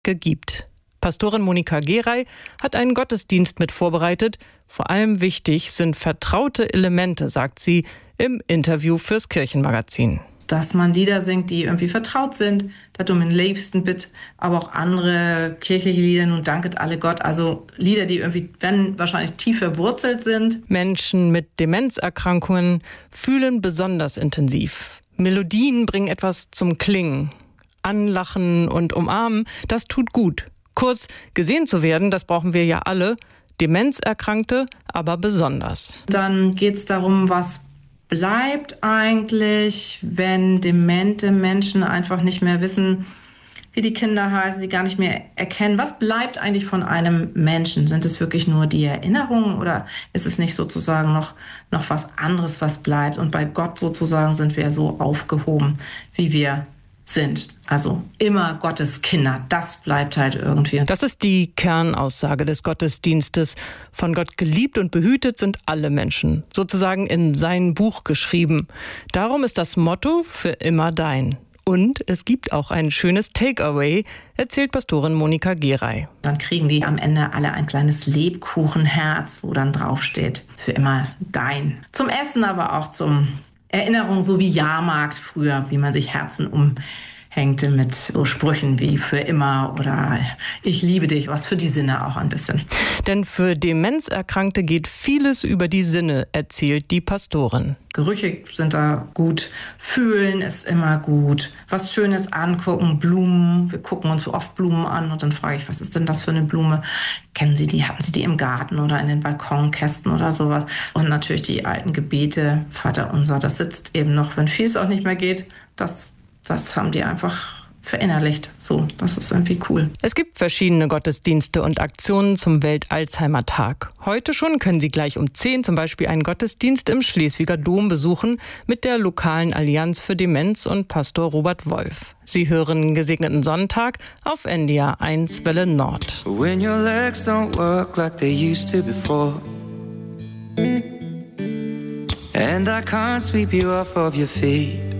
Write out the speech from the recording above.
gibt. Pastorin Monika Geray hat einen Gottesdienst mit vorbereitet. Vor allem wichtig sind vertraute Elemente, sagt sie im Interview fürs Kirchenmagazin. Dass man Lieder singt, die irgendwie vertraut sind. Das um den liebsten Bitt, aber auch andere kirchliche Lieder, nun danket alle Gott. Also Lieder, die irgendwie, wenn wahrscheinlich tief verwurzelt sind. Menschen mit Demenzerkrankungen fühlen besonders intensiv. Melodien bringen etwas zum Klingen. Anlachen und umarmen, das tut gut. Kurz, gesehen zu werden, das brauchen wir ja alle. Demenzerkrankte aber besonders. Dann geht es darum, was bleibt eigentlich, wenn demente Menschen einfach nicht mehr wissen, wie die Kinder heißen, sie gar nicht mehr erkennen. Was bleibt eigentlich von einem Menschen? Sind es wirklich nur die Erinnerungen oder ist es nicht sozusagen noch was anderes, was bleibt? Und bei Gott sozusagen sind wir so aufgehoben, wie wir sind. Also immer Gottes Kinder. Das bleibt halt irgendwie. Das ist die Kernaussage des Gottesdienstes. Von Gott geliebt und behütet sind alle Menschen. Sozusagen in sein Buch geschrieben. Darum ist das Motto für immer dein. Und es gibt auch ein schönes Takeaway, erzählt Pastorin Monika Geray. Dann kriegen die am Ende alle ein kleines Lebkuchenherz, wo dann draufsteht, für immer dein. Zum Essen, aber auch zum Erinnerung, so wie Jahrmarkt früher, wie man sich Herzen umhängte mit so Sprüchen wie für immer oder ich liebe dich, was für die Sinne auch ein bisschen. Denn für Demenzerkrankte geht vieles über die Sinne, erzählt die Pastorin. Gerüche sind da gut, fühlen ist immer gut, was Schönes angucken, Blumen, wir gucken uns so oft Blumen an und dann frage ich, was ist denn das für eine Blume? Kennen Sie die, hatten Sie die im Garten oder in den Balkonkästen oder sowas? Und natürlich die alten Gebete, Vater unser, das sitzt eben noch, wenn vieles auch nicht mehr geht, das haben die einfach verinnerlicht. So, das ist irgendwie cool. Es gibt verschiedene Gottesdienste und Aktionen zum Welt-Alzheimer-Tag. Heute schon können Sie gleich um 10 zum Beispiel einen Gottesdienst im Schleswiger Dom besuchen mit der lokalen Allianz für Demenz und Pastor Robert Wolf. Sie hören Gesegneten Sonntag auf NDR 1 Welle Nord. When your legs don't work like they used to before And I can't sweep you off of your feet